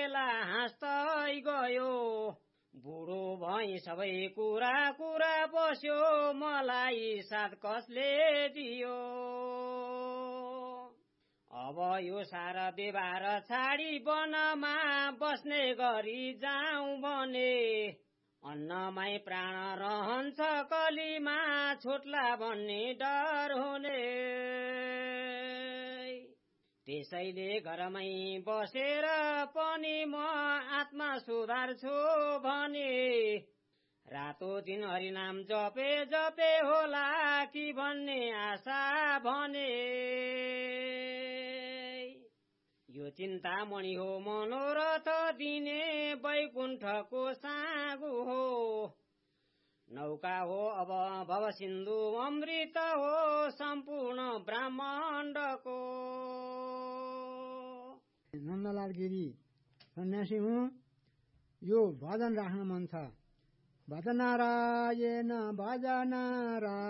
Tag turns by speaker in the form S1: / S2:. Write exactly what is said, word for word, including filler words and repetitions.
S1: बेला हाँस्दै गयो बुढो भई सबै कुरा कुरा बस्यो मलाई साथ कसले दियो अब यो सारा व्यवहार छाडी वनमा बस्ने गरी जाउँ भने अन्नमै प्राण रहन्छ कलीमा छुट्ला भन्ने डर हुने त्यसैले घरमै बसेर पनि म आत्मा सुधार्छु भने रातो दिन हरिनाम जपे जपे होला कि भन्ने आशा भने यो चिन्तामणि हो मनोरथ दिने वैकुण्ठको सागु हो नौका हो अब भव सिन्धु अमृत हो सम्पूर्ण ब्रह्माण्डको
S2: नन्दलाल गिरी सन्यासी हुँ यो भजन राख्न मन छ भजनारायण भजनारा